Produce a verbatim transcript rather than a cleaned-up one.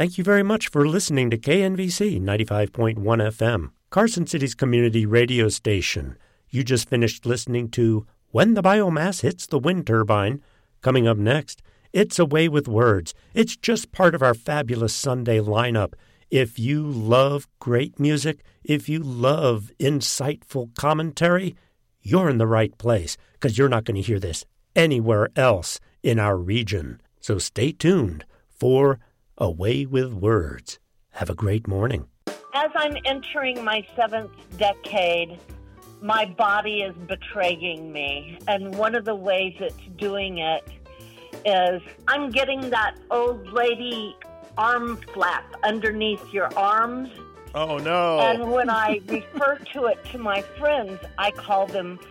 Thank you very much for listening to K N V C ninety-five point one F M, Carson City's community radio station. You just finished listening to When the Biomass Hits the Wind Turbine. Coming up next, It's A Way with Words. It's just part of our fabulous Sunday lineup. If you love great music, if you love insightful commentary, you're in the right place, because you're not going to hear this anywhere else in our region. So stay tuned for A Way with Words. Have a great morning. As I'm entering my seventh decade, my body is betraying me. And one of the ways it's doing it is I'm getting that old lady arm flap underneath your arms. Oh, no. And when I refer to it to my friends, I call them